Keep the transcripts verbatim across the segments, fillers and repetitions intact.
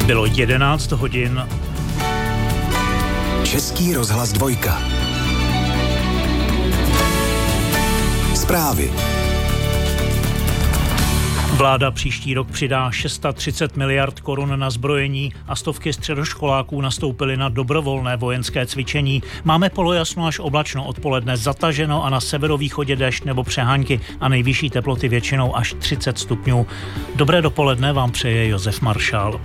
Bylo jedenáct hodin. Český rozhlas dvojka. Zprávy. Vláda příští rok přidá třicet šest miliard korun na zbrojení a stovky středoškoláků nastoupily na dobrovolné vojenské cvičení. Máme polojasno až oblačno, odpoledne zataženo a na severovýchodě déšť nebo přehánky a nejvyšší teploty většinou až třicet stupňů. Dobré dopoledne vám přeje Josef Maršál.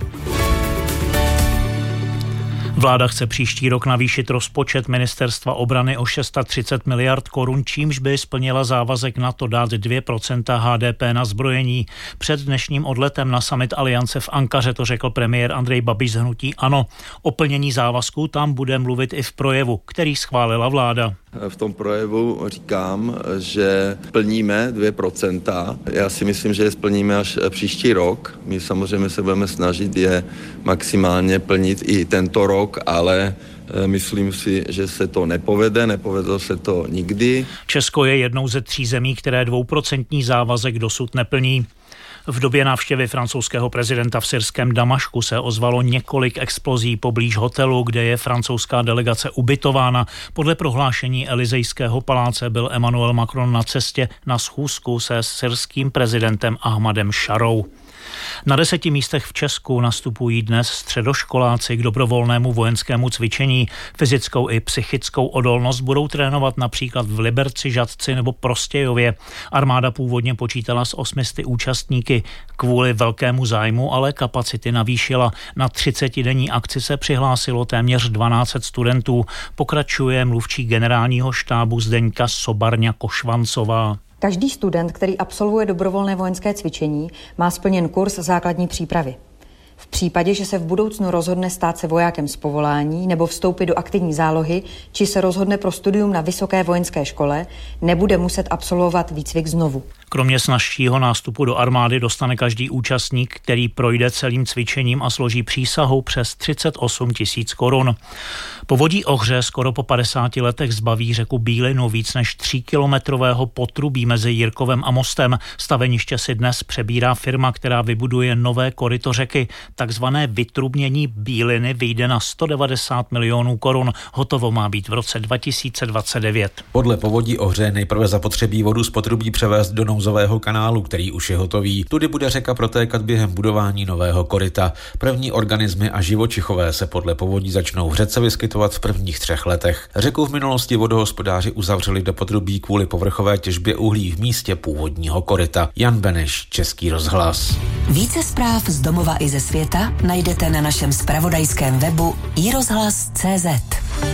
Vláda chce příští rok navýšit rozpočet ministerstva obrany o třicet šest miliard korun, čímž by splnila závazek NATO dát dvě procenta H D P na zbrojení. Před dnešním odletem na summit Aliance v Ankaře to řekl premiér Andrej Babiš z hnutí ANO. O plnění závazků tam bude mluvit i v projevu, který schválila vláda. V tom projevu říkám, že plníme dvě procenta. Já si myslím, že je splníme až příští rok. My samozřejmě se budeme snažit je maximálně plnit i tento rok, ale myslím si, že se to nepovede, nepovedlo se to nikdy. Česko je jednou ze tří zemí, které dvouprocentní závazek dosud neplní. V době návštěvy francouzského prezidenta v syrském Damašku se ozvalo několik explozí poblíž hotelu, kde je francouzská delegace ubytována. Podle prohlášení Elysejského paláce byl Emmanuel Macron na cestě na schůzku se syrským prezidentem Ahmadem Šarou. Na deseti místech v Česku nastupují dnes středoškoláci k dobrovolnému vojenskému cvičení. Fyzickou i psychickou odolnost budou trénovat například v Liberci, Žatci nebo Prostějově. Armáda původně počítala s osmisty účastníky. Kvůli velkému zájmu ale kapacity navýšila. Na třicetidenní akci se přihlásilo téměř dvanáct set studentů. Pokračuje mluvčí generálního štábu Zdeňka Sobarňa-Košvancová. Každý student, který absolvuje dobrovolné vojenské cvičení, má splněn kurz základní přípravy. V případě, že se v budoucnu rozhodne stát se vojákem z povolání nebo vstoupit do aktivní zálohy, či se rozhodne pro studium na vysoké vojenské škole, nebude muset absolvovat výcvik znovu. Kromě snazšího nástupu do armády dostane každý účastník, který projde celým cvičením a složí přísahu, přes třicet osm tisíc korun. Povodí Ohře skoro po padesáti letech zbaví řeku Bílinu víc než tříkilometrového potrubí mezi Jirkovem a Mostem. Staveniště si dnes přebírá firma, která vybuduje nové koryto řeky. Takzvané vytrubnění Bíliny vyjde na sto devadesát milionů korun. Hotovo má být v roce dva tisíce dvacet devět. Podle Povodí Ohře nejprve zapotřebí vodu z potrubí převést do nouzového kanálu, který už je hotový. Tudy bude řeka protékat během budování nového koryta. První organismy a živočichové se podle povodí začnou v řece vyskytovat v prvních třech letech. Řeku v minulosti vodohospodáři uzavřeli do potrubí kvůli povrchové těžbě uhlí v místě původního koryta. Jan Beneš, Český rozhlas. Více zpráv z domova i ze světa najdete na našem zpravodajském webu i rozhlas tečka cé zet.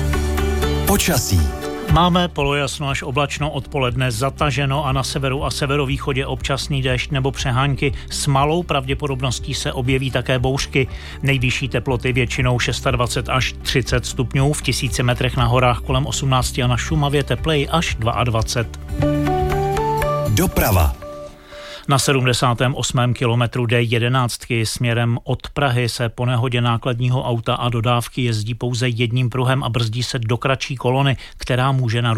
Počasí. Máme polojasno až oblačno, odpoledne zataženo a na severu a severovýchodě občasný déšť nebo přehánky. S malou pravděpodobností se objeví také bouřky. Nejvyšší teploty většinou dvacet šest až třicet stupňů, v tisíci metrech na horách kolem osmnáct a na Šumavě tepleji až dvacet dva. Doprava. Na sedmdesátém osmém kilometru D jedenáct směrem od Prahy se po nehodě nákladního auta a dodávky jezdí pouze jedním pruhem a brzdí se do kratší kolony, která může narušit